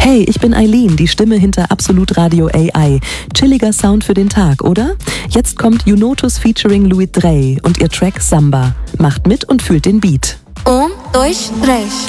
Hey, ich bin Eileen, die Stimme hinter Absolut Radio AI. Chilliger Sound für den Tag, oder? Jetzt kommt Junotus featuring Louis Drey und ihr Track Samba. Macht mit und fühlt den Beat. 1, 2, 3.